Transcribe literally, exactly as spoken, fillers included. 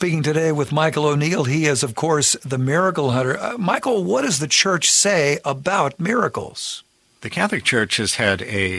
speaking today with Michael O'Neill. He is, of course, the miracle hunter. Uh, Michael, what does the church say about miracles? The Catholic Church has had a